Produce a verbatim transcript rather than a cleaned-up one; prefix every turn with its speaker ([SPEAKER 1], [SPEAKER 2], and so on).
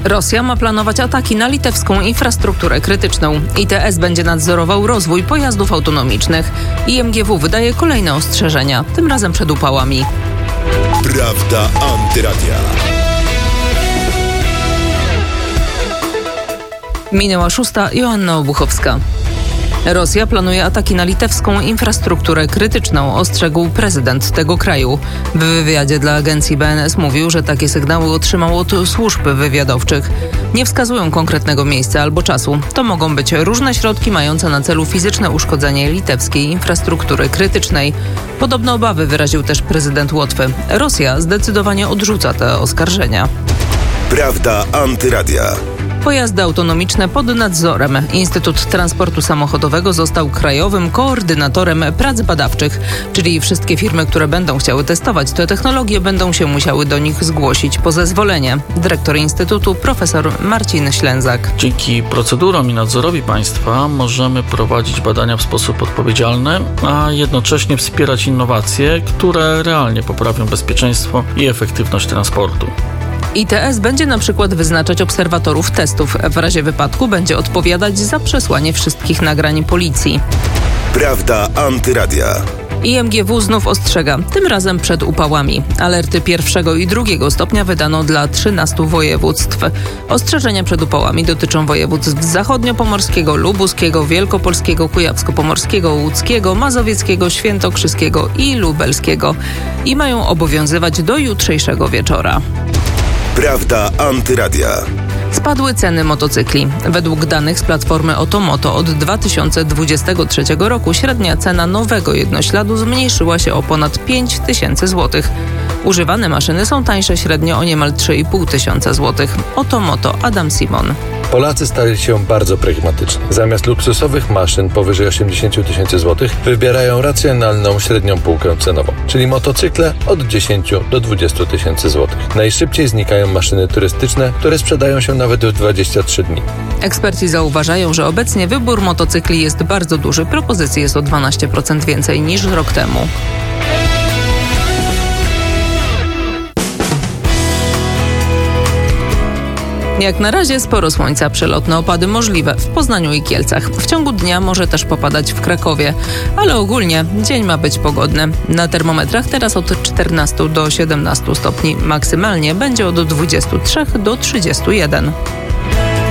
[SPEAKER 1] Rosja ma planować ataki na litewską infrastrukturę krytyczną. I T S będzie nadzorował rozwój pojazdów autonomicznych. I M G W wydaje kolejne ostrzeżenia, tym razem przed upałami.
[SPEAKER 2] Prawda Antyradia.
[SPEAKER 1] Minęła szósta, Joanna Obuchowska. Rosja planuje ataki na litewską infrastrukturę krytyczną, ostrzegł prezydent tego kraju. W wywiadzie dla agencji B N S mówił, że takie sygnały otrzymał od służb wywiadowczych. Nie wskazują konkretnego miejsca albo czasu. To mogą być różne środki mające na celu fizyczne uszkodzenie litewskiej infrastruktury krytycznej. Podobne obawy wyraził też prezydent Łotwy. Rosja zdecydowanie odrzuca te oskarżenia.
[SPEAKER 2] Prawda Antyradia.
[SPEAKER 1] Pojazdy autonomiczne pod nadzorem. Instytut Transportu Samochodowego został krajowym koordynatorem prac badawczych, czyli wszystkie firmy, które będą chciały testować te technologie, będą się musiały do nich zgłosić po zezwolenie. Dyrektor Instytutu profesor Marcin Ślęzak.
[SPEAKER 3] Dzięki procedurom i nadzorowi państwa możemy prowadzić badania w sposób odpowiedzialny, a jednocześnie wspierać innowacje, które realnie poprawią bezpieczeństwo i efektywność transportu.
[SPEAKER 1] I T S będzie na przykład wyznaczać obserwatorów testów. W razie wypadku będzie odpowiadać za przesłanie wszystkich nagrań policji.
[SPEAKER 2] Prawda Antyradia.
[SPEAKER 1] I M G W znów ostrzega, tym razem przed upałami. Alerty pierwszego i drugiego stopnia wydano dla trzynastu województw. Ostrzeżenia przed upałami dotyczą województw zachodniopomorskiego, lubuskiego, wielkopolskiego, kujawsko-pomorskiego, łódzkiego, mazowieckiego, świętokrzyskiego i lubelskiego. I mają obowiązywać do jutrzejszego wieczora.
[SPEAKER 2] Prawda Antyradia.
[SPEAKER 1] Spadły ceny motocykli. Według danych z platformy Otomoto od dwa tysiące dwudziestego trzeciego roku średnia cena nowego jednośladu zmniejszyła się o ponad pięć tysięcy złotych. Używane maszyny są tańsze średnio o niemal trzy i pół tysiąca złotych. Otomoto, Adam Simon.
[SPEAKER 4] Polacy stali się bardzo pragmatyczni. Zamiast luksusowych maszyn powyżej osiemdziesiąt tysięcy złotych wybierają racjonalną średnią półkę cenową, czyli motocykle od dziesięć do dwudziestu tysięcy złotych. Najszybciej znikają maszyny turystyczne, które sprzedają się nawet w dwadzieścia trzy dni.
[SPEAKER 1] Eksperci zauważają, że obecnie wybór motocykli jest bardzo duży. Propozycji jest o dwanaście procent więcej niż rok temu. Jak na razie sporo słońca, przelotne opady możliwe w Poznaniu i Kielcach. W ciągu dnia może też popadać w Krakowie, ale ogólnie dzień ma być pogodny. Na termometrach teraz od czternastu do siedemnastu stopni, maksymalnie będzie od dwudziestu trzech do trzydziestu jeden.